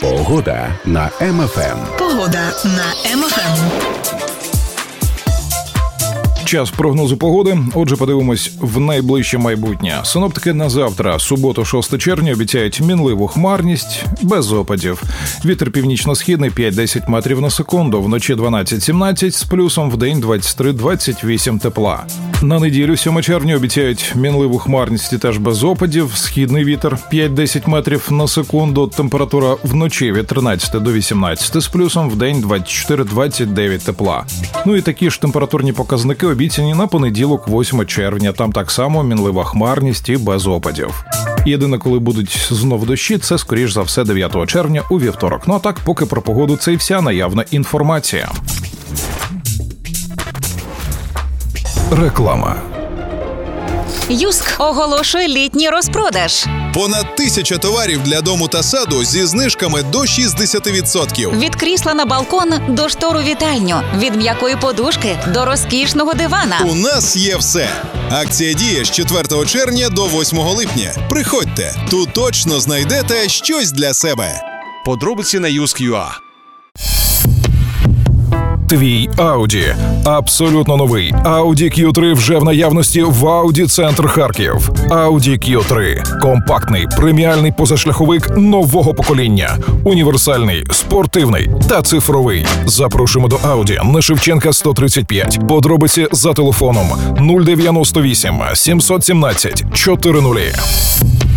Погода на МФМ. Погода на МФМ. Час прогнозу погоди. Отже, подивимось в найближче майбутнє. Синоптики на завтра, суботу, 6 червня, обіцяють мінливу хмарність, без опадів. Вітер північно-східний 5-10 метрів на секунду, вночі 12-17, з плюсом вдень 23-28 тепла. На неділю, 7 червня, обіцяють мінливу хмарність і теж без опадів. Східний вітер 5-10 метрів на секунду, температура вночі від 13 до 18, з плюсом вдень 24-29 тепла. Ну і такі ж температурні показники обіцяні на понеділок, 8 червня. Там так само мінлива хмарність і без опадів. Єдине, коли будуть знов дощі, це, скоріш за все, 9 червня у вівторок. Ну а так, поки про погоду це і вся наявна інформація. Реклама. Юск оголошує літній розпродаж. Понад 1000 товарів для дому та саду зі знижками до 60%. Від крісла на балкон до штору вітальню. Від м'якої подушки до розкішного дивана. У нас є все. Акція діє з 4 червня до 8 липня. Приходьте, тут точно знайдете щось для себе. Подробиці на Юск.ua. Твій Audi. Абсолютно новий Audi Q3 вже в наявності в Audi Центр Харків. Audi Q3 – компактний, преміальний позашляховик нового покоління. Універсальний, спортивний та цифровий. Запрошуємо до Audi на Шевченка 135. Подробиці за телефоном 098 717 400.